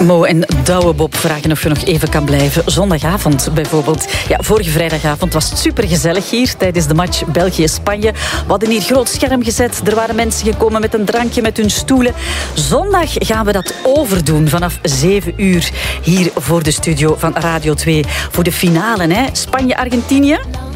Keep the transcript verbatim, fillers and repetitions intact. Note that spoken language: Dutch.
Mo en Douwe Bob vragen of je nog even kan blijven. Zondagavond bijvoorbeeld. Ja, vorige vrijdagavond was het supergezellig hier tijdens de match België-Spanje. We hadden hier groot scherm gezet. Er waren mensen gekomen met een drankje, met hun stoelen. Zondag gaan we dat overdoen vanaf zeven uur hier voor de studio van Radio twee. Voor de finale, hè? Spanje-Argentinië.